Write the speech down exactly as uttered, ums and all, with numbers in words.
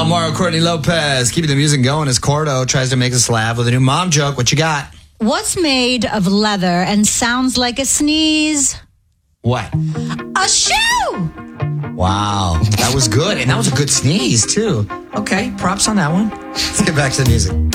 Mario Courtney Lopez. Keeping the music going as Cordo tries to make us laugh with a new mom joke. What you got? What's made of leather and sounds like a sneeze? What? A shoe! Wow. That was good. And that was a good sneeze, too. Okay, props on that one. Let's get back to the music.